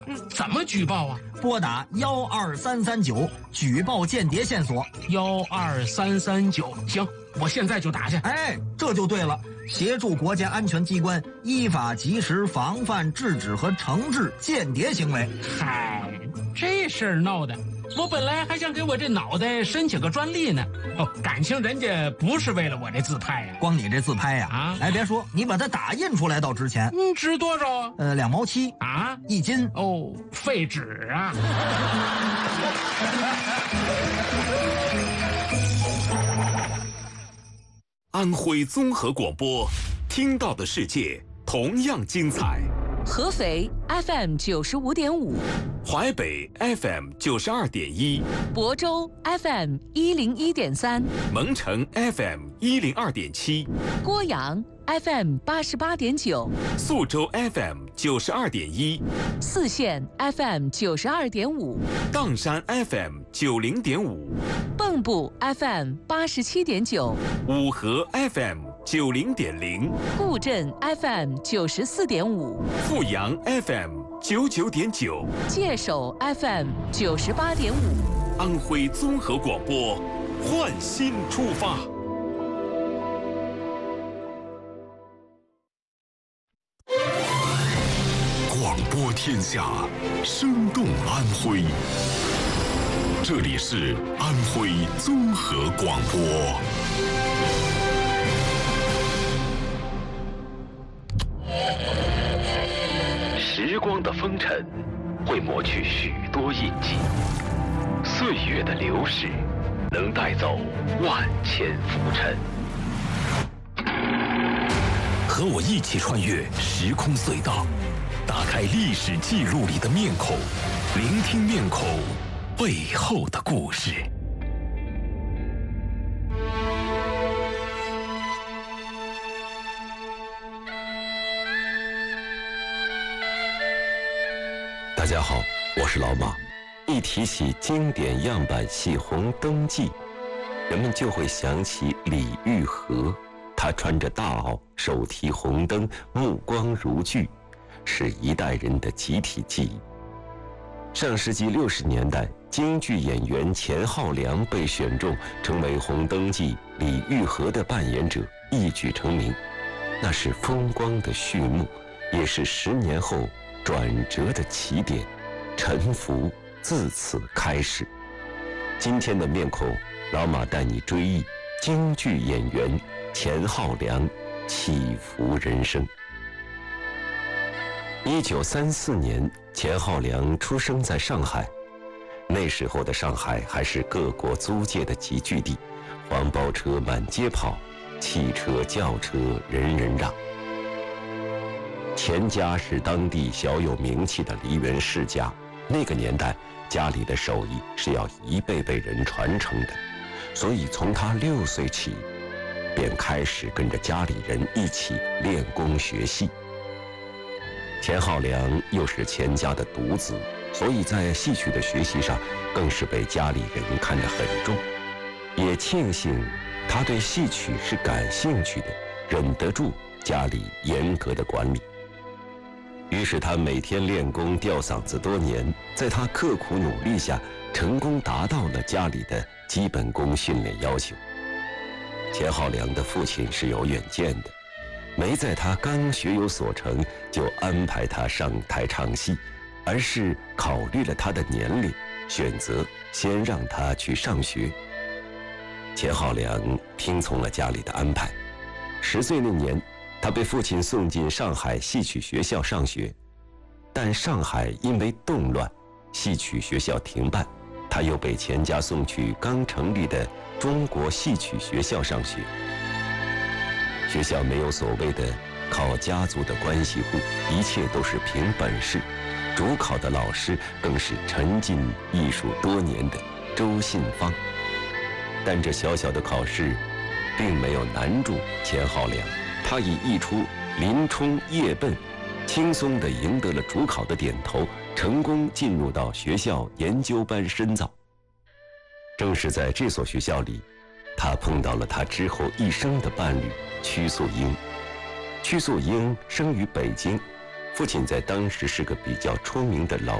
怎么举报啊？ 拨打12339举报间谍线索。 12339，行，我现在就打去。 哎，这就对了，协助国家安全机关依法及时防范、制止和惩治间谍行为。 嗨，这事儿闹的，我本来还想给我这脑袋申请个专利呢。哦，感情人家不是为了我这自拍呀、 光你这自拍呀，哎，别说，你把它打印出来倒值钱。 值多少啊 ？2毛7 啊 ，1斤。 哦，废纸啊！ 安徽综合广播，听到的世界同样精彩。 合肥 FM 95.5， 淮北 FM 92.1， 亳州 FM 101.3， 蒙城 FM 102.7， 郭阳 FM 88.9， 宿州 FM 92.1， 泗县 FM 92.5， 砀山 FM 90.5， 蚌埠 FM 87.9， 五河 FM 90.0， 固镇 FM 94.5， 阜阳 FM 99.9， 界首 FM 98.5。 安徽综合广播，焕新出发。 广播天下，生动安徽。这里是安徽综合广播。 时光的风尘会磨去许多印记，岁月的流逝能带走万千浮尘。 和我一起穿越时空隧道，打开历史记录里的面孔，聆听面孔背后的故事。 大家好，我是老马。一提起经典样板戏《红灯记》，人们就会想起李玉和。他穿着大袄，手提红灯，目光如炬，是一代人的集体记忆。上世纪60年代，京剧演员钱浩良被选中成为《红灯记》李玉和的扮演者，一举成名。那是风光的序幕，也是10年后转折的起点，沉浮自此开始。今天的面孔，老马带你追忆京剧演员钱浩良起伏人生。1934年，钱浩良出生在上海。那时候的上海还是各国租界的集聚地，黄包车满街跑，汽车轿车人人让。钱家是当地小有名气的梨园世家，那个年代家里的手艺是要一辈辈人传承的，所以从他6岁起便开始跟着家里人一起练功学戏。钱浩良又是钱家的独子，所以在戏曲的学习上更是被家里人看得很重。也庆幸他对戏曲是感兴趣的，忍得住家里严格的管理。于是他每天练功吊嗓子多年，在他刻苦努力下，成功达到了家里的基本功训练要求。钱浩良的父亲是有远见的，没在他刚学有所成就安排他上台唱戏，而是考虑了他的年龄，选择先让他去上学。钱浩良听从了家里的安排，10岁那年，他被父亲送进上海戏曲学校上学，但上海因为动乱，戏曲学校停办，他又被钱家送去刚成立的中国戏曲学校上学。学校没有所谓的靠家族的关系户，一切都是凭本事。主考的老师更是沉浸艺术多年的周信芳。但这小小的考试并没有难住钱浩良，他以一出林冲夜奔轻松地赢得了主考的点头，成功进入到学校研究班深造。正是在这所学校里，他碰到了他之后一生的伴侣屈素英。屈素英生于北京， 父亲在当时是个比较出名的老